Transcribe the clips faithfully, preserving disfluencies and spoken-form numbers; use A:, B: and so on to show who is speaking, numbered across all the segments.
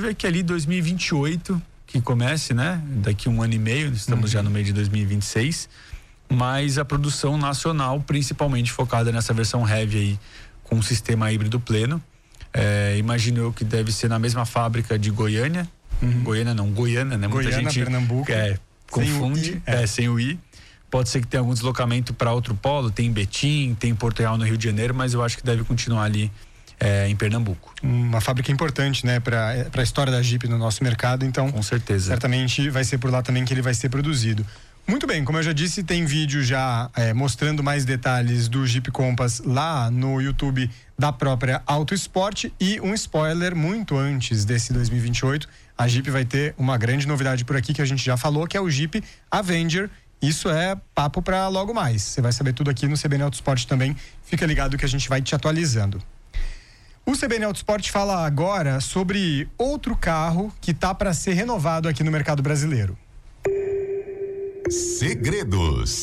A: expectativa é que ali dois mil e vinte e oito que comece, né? Daqui um ano e meio, estamos uhum. já no meio de dois mil e vinte e seis, mas a produção nacional, principalmente focada nessa versão heavy aí, com um sistema híbrido pleno. É, imagino eu que deve ser na mesma fábrica de Goiânia. Uhum. Goiânia não, Goiânia, né? Muita
B: Goiânia,
A: gente
B: Pernambuco.
A: É, confunde,
B: é.
A: é, sem o I. Pode ser que tenha algum deslocamento para outro polo, tem em Betim, tem em Porto Real no Rio de Janeiro, mas eu acho que deve continuar ali é, em Pernambuco.
B: Uma fábrica importante, né, para para a história da Jeep no nosso mercado, então
A: com certeza.
B: Certamente vai ser por lá também que ele vai ser produzido. Muito bem, como eu já disse, tem vídeo já é, mostrando mais detalhes do Jeep Compass lá no YouTube da própria Auto Sport, e um spoiler muito antes desse dois mil e vinte e oito, a Jeep vai ter uma grande novidade por aqui que a gente já falou, que é o Jeep Avenger. Isso é papo para logo mais. Você vai saber tudo aqui no C B N Auto Sport também. Fica ligado que a gente vai te atualizando. O C B N Auto Sport fala agora sobre outro carro que tá para ser renovado aqui no mercado brasileiro.
C: Segredos.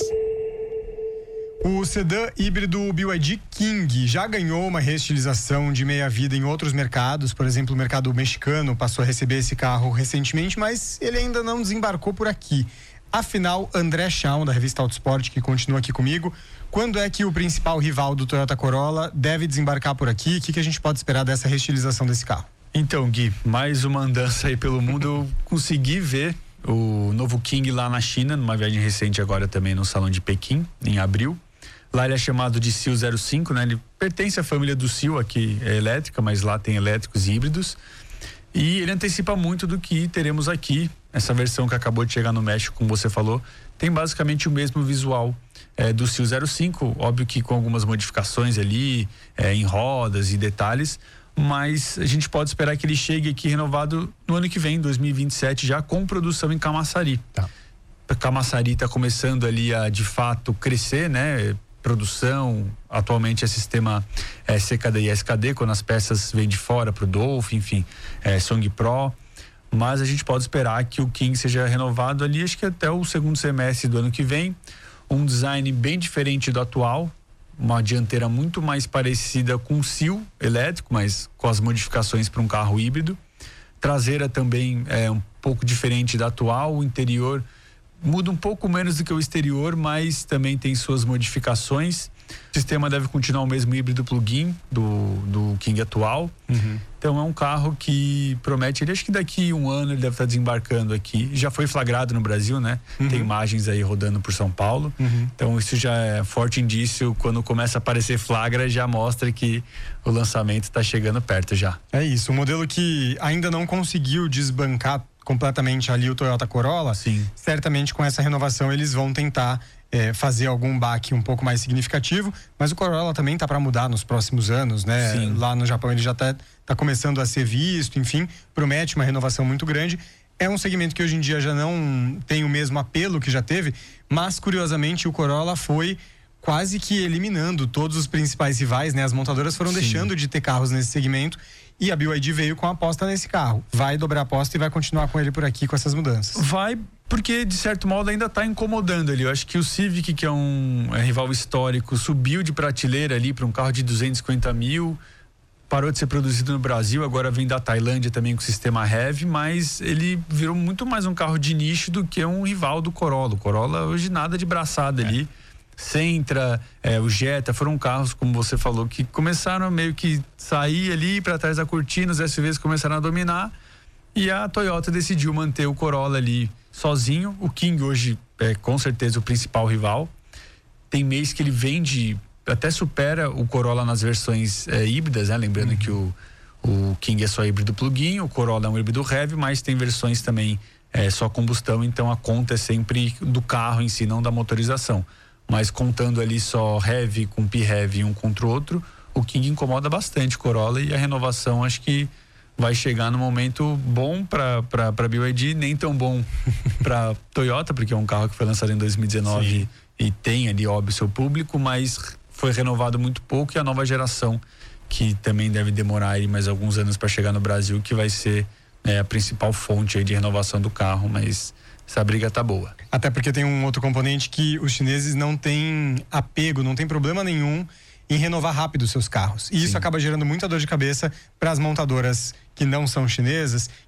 B: O sedã híbrido B Y D King já ganhou uma reestilização de meia-vida em outros mercados. Por exemplo, o mercado mexicano passou a receber esse carro recentemente, mas ele ainda não desembarcou por aqui. Afinal, André Shawn, da revista Auto Sport, que continua aqui comigo, quando é que o principal rival do Toyota Corolla deve desembarcar por aqui? O que, que a gente pode esperar dessa reestilização desse carro?
A: Então, Gui, mais uma andança aí pelo mundo. Eu consegui ver o novo King lá na China, numa viagem recente agora também no Salão de Pequim, em abril. Lá ele é chamado de Seal zero cinco, né? Ele pertence à família do Seal, aqui é elétrica, mas lá tem elétricos e híbridos. E ele antecipa muito do que teremos aqui. Essa versão que acabou de chegar no México, como você falou, tem basicamente o mesmo visual é, do Seal zero cinco, óbvio que com algumas modificações ali, é, em rodas e detalhes, mas a gente pode esperar que ele chegue aqui renovado no ano que vem, dois mil e vinte e sete, já com produção em Camaçari.
B: Tá.
A: Camaçari está começando ali a, de fato, crescer, né? Produção, atualmente é sistema é, C K D e S K D, quando as peças vêm de fora para o Dolphin, enfim, é, Song Pro, mas a gente pode esperar que o King seja renovado ali, acho que até o segundo semestre do ano que vem, um design bem diferente do atual, uma dianteira muito mais parecida com o Seal elétrico, mas com as modificações para um carro híbrido, traseira também é um pouco diferente da atual, o interior muda um pouco menos do que o exterior, mas também tem suas modificações. O sistema deve continuar o mesmo híbrido plug-in do, do King atual. Uhum. Então é um carro que promete, ele acho que daqui um ano ele deve estar desembarcando aqui. Já foi flagrado no Brasil, né? Uhum. Tem imagens aí rodando por São Paulo. Uhum. Então isso já é forte indício, quando começa a aparecer flagra, já mostra que o lançamento está chegando perto já.
B: É isso, um modelo que ainda não conseguiu desbancar completamente ali o Toyota Corolla.
A: Sim.
B: Certamente com essa renovação eles vão tentar é, fazer algum baque um pouco mais significativo, mas o Corolla também está para mudar nos próximos anos, né?
A: Sim.
B: Lá no Japão ele já está tá começando a ser visto, enfim, promete uma renovação muito grande. É um segmento que hoje em dia já não tem o mesmo apelo que já teve, mas curiosamente o Corolla foi quase que eliminando todos os principais rivais, né? As montadoras foram Sim. deixando de ter carros nesse segmento, e a B Y D veio com a aposta nesse carro. Vai dobrar a aposta e vai continuar com ele por aqui com essas mudanças.
A: Vai, porque de certo modo ainda está incomodando ali. Eu acho que o Civic, que é um é rival histórico, subiu de prateleira ali para um carro de duzentos e cinquenta mil, parou de ser produzido no Brasil, agora vem da Tailândia também com sistema heavy, mas ele virou muito mais um carro de nicho do que um rival do Corolla. O Corolla hoje nada de braçada é. ali. Sentra, é, o Jetta, foram carros, como você falou, que começaram a meio que sair ali para trás da cortina, os S U Vs começaram a dominar, e a Toyota decidiu manter o Corolla ali sozinho. O King hoje é com certeza o principal rival. Tem mês que ele vende, até supera o Corolla nas versões é, híbridas, né? Lembrando uhum. que o, o King é só híbrido plug-in, o Corolla é um híbrido heavy, mas tem versões também é, só combustão, então a conta é sempre do carro em si, não da motorização. Mas contando ali só heavy com P-heavy um contra o outro, o King incomoda bastante o Corolla, e a renovação acho que vai chegar no momento bom para para B Y D, nem tão bom para Toyota, porque é um carro que foi lançado em dois mil e dezenove Sim. e tem ali óbvio seu público, mas foi renovado muito pouco, e a nova geração, que também deve demorar aí mais alguns anos para chegar no Brasil, que vai ser né, a principal fonte aí de renovação do carro, mas essa briga tá boa.
B: Até porque tem um outro componente que os chineses não têm apego, não tem problema nenhum em renovar rápido seus carros. E Sim. isso acaba gerando muita dor de cabeça para as montadoras que não são chinesas,